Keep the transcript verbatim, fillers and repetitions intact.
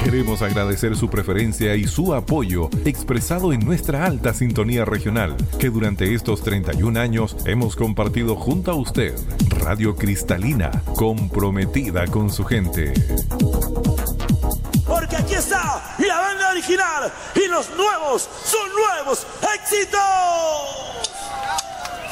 Queremos agradecer su preferencia y su apoyo expresado en nuestra alta sintonía regional, que durante estos treinta y un años hemos compartido junto a usted. Radio Cristalina, comprometida con su gente. Porque aquí está la banda original y los nuevos son nuevos éxitos.